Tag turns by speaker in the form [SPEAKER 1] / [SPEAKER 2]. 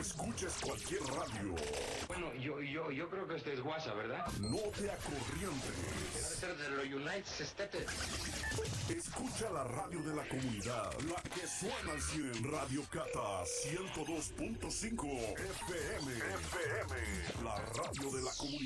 [SPEAKER 1] escuches cualquier radio.
[SPEAKER 2] Bueno, yo creo que este es guasa, ¿verdad?
[SPEAKER 1] No te acorrientes.
[SPEAKER 2] Debe ser de los United States.
[SPEAKER 1] Escucha la radio de la comunidad, la que suena al 100. Radio Cata 102.5 FM. La radio de la comunidad.